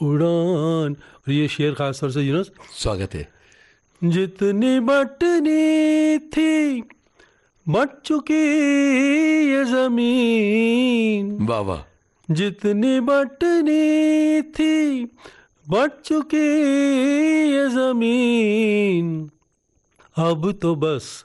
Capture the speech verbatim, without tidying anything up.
उड़ान। और ये शेर खास तौर से यूनुस, स्वागत है। जितनी बटनी थी बट चुकी ये जमीन, वाह वाह। जितनी बटनी थी बट चुकी ये जमीन, अब तो बस